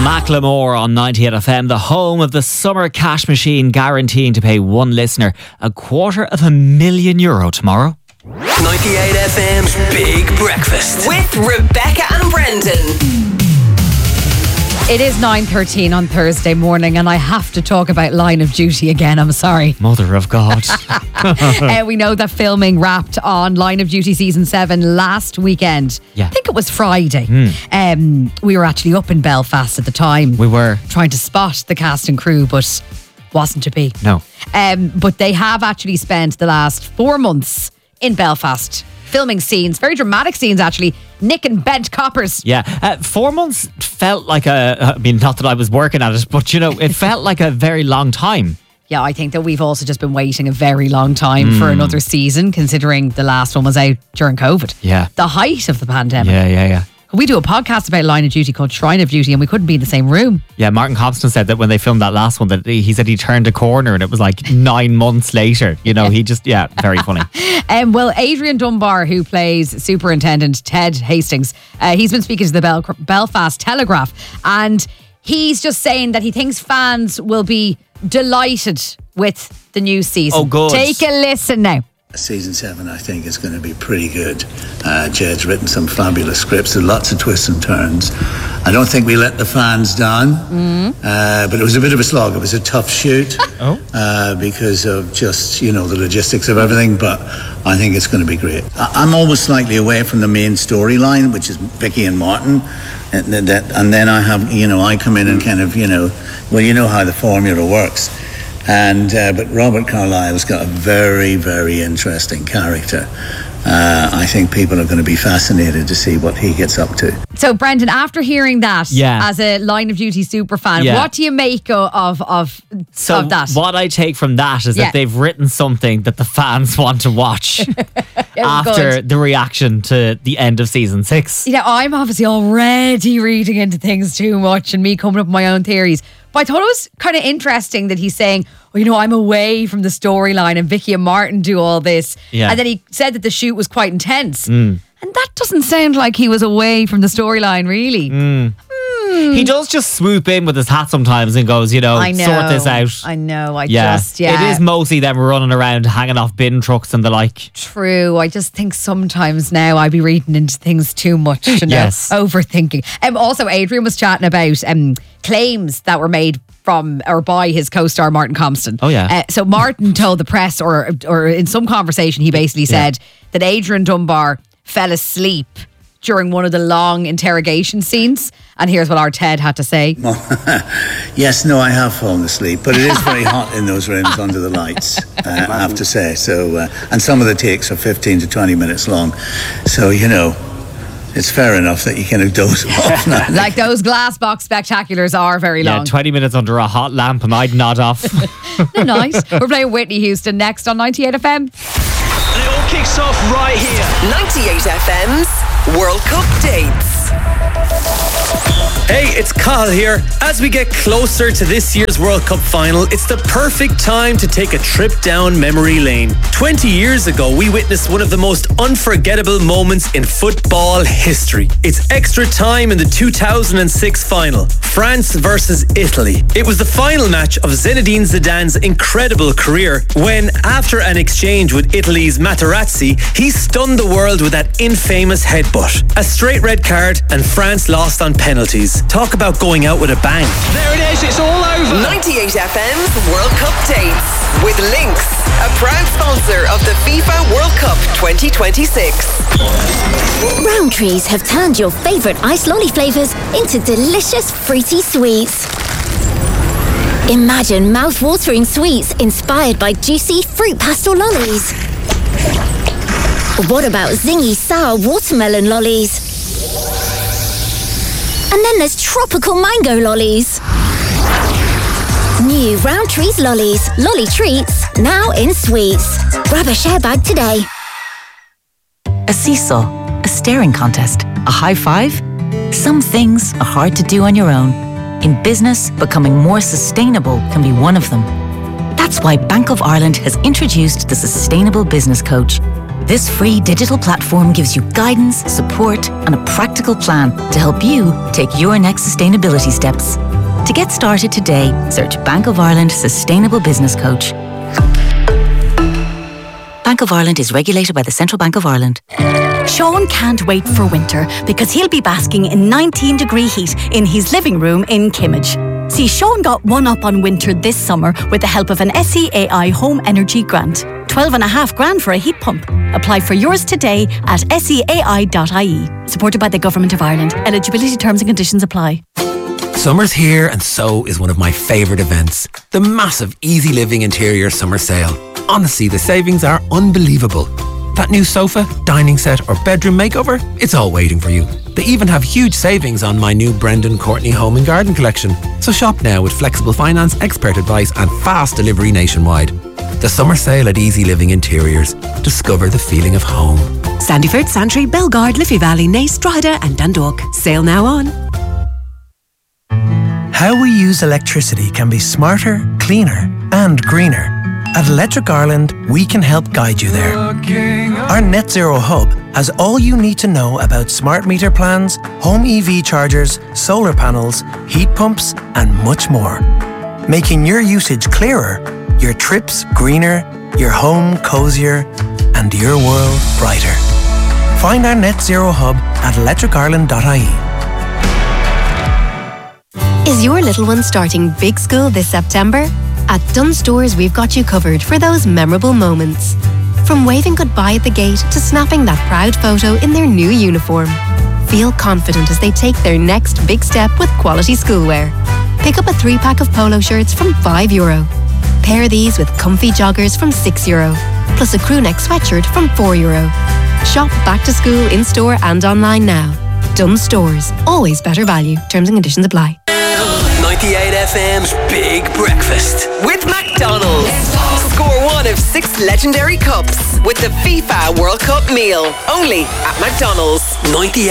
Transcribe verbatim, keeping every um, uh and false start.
Macklemore on ninety-eight F M, the home of the summer cash machine, guaranteeing to pay one listener a quarter of a million euro tomorrow. ninety-eight F M's Big Breakfast with Rebecca and Brendan. It is nine thirteen on Thursday morning, and I have to talk about Line of Duty again. I'm sorry. Mother of God. uh, we know that filming wrapped on Line of Duty Season seven last weekend. Yeah. I think it was Friday. Mm. Um, we were actually up in Belfast at the time. We were. Trying to spot the cast and crew, but wasn't to be. No. Um, but they have actually spent the last four months in Belfast filming scenes, very dramatic scenes actually, nicking bent coppers. Yeah, uh, four months felt like a, I mean, not that I was working at it, but you know, it felt like a very long time. Yeah, I think that we've also just been waiting a very long time Mm. for another season, considering the last one was out during COVID. Yeah. The height of the pandemic. Yeah, yeah, yeah. We do a podcast about Line of Duty called Shrine of Duty, and we couldn't be in the same room. Yeah, Martin Compston said that when they filmed that last one, that he said he turned a corner and it was like nine months later. You know, Yeah. he just, yeah, very funny. Um, well, Adrian Dunbar, who plays Superintendent Ted Hastings, uh, he's been speaking to the Bel- Belfast Telegraph, and he's just saying that he thinks fans will be delighted with the new season. Oh, good. Take a listen now. Season seven, I think, is going to be pretty good. Uh, Jed's written some fabulous scripts with lots of twists and turns. I don't think we let the fans down, mm. uh, but it was a bit of a slog. It was a tough shoot oh. uh, because of just, you know, the logistics of everything, but I think it's going to be great. I- I'm always slightly away from the main storyline, which is Vicky and Martin, and, that, and then I have, you know, I come in and kind of, you know, well, you know how the formula works. And uh, but Robert Carlyle's got a very, very interesting character. Uh, I think people are going to be fascinated to see what he gets up to. So, Brendan, after hearing that, Yeah. as a Line of Duty super fan, Yeah. what do you make of of, of, So of that? what I take from that is Yeah. that they've written something that the fans want to watch after good. the reaction to the end of season six. You know, I'm obviously already reading into things too much and me coming up with my own theories. But I thought it was kind of interesting that he's saying, well, you know, I'm away from the storyline and Vicky and Martin do all this. Yeah. And then he said that the shoot was quite intense. Mm. And that doesn't sound like he was away from the storyline, really. Mm. He does just swoop in with his hat sometimes and goes, you know, I know. sort this out. I know. I yeah. just, yeah. It is mostly them running around hanging off bin trucks and the like. True. I just think sometimes now I'd be reading into things too much, you know, Yes. overthinking. Um, also, Adrian was chatting about um, claims that were made from or by his co-star Martin Compston. Oh, yeah. Uh, so Martin told the press, or or in some conversation, he basically said that Adrian Dunbar fell asleep during one of the long interrogation scenes. And here's what our Ted had to say. Yes, no, I have fallen asleep, but it is very hot in those rooms under the lights, uh, I have to say. So, uh, and some of the takes are fifteen to twenty minutes long. So, you know, it's fair enough that you kind of doze off now. Like those glass box spectaculars are very Yeah, long. twenty minutes under a hot lamp and I'd nod off. Nice. We're playing Whitney Houston next on ninety-eight F M. And it all kicks off right here. ninety-eight F M's World Cup dates. Hey, it's Cathal here. As we get closer to this year's World Cup final, it's the perfect time to take a trip down memory lane. twenty years ago, we witnessed one of the most unforgettable moments in football history. It's extra time in the two thousand six final, France versus Italy. It was the final match of Zinedine Zidane's incredible career when, after an exchange with Italy's Materazzi, he stunned the world with that infamous headbutt. A straight red card and France lost on penalties. Talk about going out with a bang. There it is, it's all over. ninety-eight F M's World Cup dates with Lynx, a proud sponsor of the FIFA World Cup twenty twenty-six. Rowntrees have turned your favourite ice lolly flavours into delicious fruity sweets. Imagine mouth-watering sweets inspired by juicy fruit pastel lollies. What about zingy sour watermelon lollies? And then there's tropical mango lollies. New Rowntrees lollies, lolly treats, now in sweets. Grab a share bag today. A seesaw, a staring contest, a high five? Some things are hard to do on your own. In business, becoming more sustainable can be one of them. That's why Bank of Ireland has introduced the Sustainable Business Coach. This free digital platform gives you guidance, support, and a practical plan to help you take your next sustainability steps. To get started today, search Bank of Ireland Sustainable Business Coach. Bank of Ireland is regulated by the Central Bank of Ireland. Sean can't wait for winter because he'll be basking in nineteen degree heat in his living room in Kimmage. See, Sean got one up on winter this summer with the help of an S E A I Home Energy Grant. twelve and a half grand for a heat pump. Apply for yours today at S E A I dot I E. Supported by the Government of Ireland. Eligibility terms and conditions apply. Summer's here and so is one of my favourite events. The massive Easy Living Interior Summer Sale. Honestly, the savings are unbelievable. That new sofa, dining set or bedroom makeover, it's all waiting for you. They even have huge savings on my new Brendan Courtney Home and Garden collection. So shop now with flexible finance, expert advice and fast delivery nationwide. The summer sale at Easy Living Interiors. Discover the feeling of home. Sandyford, Santry, Belgard, Liffey Valley, Naas, Drogheda and Dundalk. Sale now on. How we use electricity can be smarter, cleaner and greener. At Electric Ireland, we can help guide you there. Our Net Zero Hub has all you need to know about smart meter plans, home E V chargers, solar panels, heat pumps and much more. Making your usage clearer, your trips greener, your home cozier and your world brighter. Find our Net Zero Hub at electric ireland dot I E. Is your little one starting big school this September? At Dunnes Stores, we've got you covered for those memorable moments. From waving goodbye at the gate to snapping that proud photo in their new uniform. Feel confident as they take their next big step with quality schoolwear. Pick up a three-pack of polo shirts from five euro. Pair these with comfy joggers from six euro, plus a crew neck sweatshirt from four euro. Shop back to school in-store and online now. Dunnes Stores, always better value. Terms and conditions apply. ninety-eight F M's Big Breakfast With McDonald's. Score one of six legendary cups with the FIFA World Cup meal. Only at McDonald's. ninety-eight